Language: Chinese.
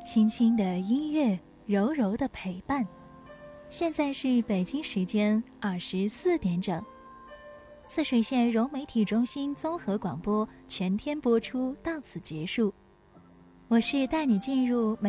轻轻的音乐，柔柔的陪伴。现在是北京时间24点整，泗水县融媒体中心综合广播全天播出到此结束。我是带你进入